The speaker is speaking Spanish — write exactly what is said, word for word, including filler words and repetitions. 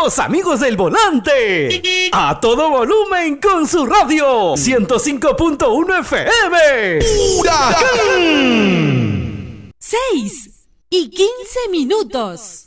Los amigos del volante. A todo volumen con su radio. ciento cinco punto uno F M. ¡Huracán! seis y quince minutos.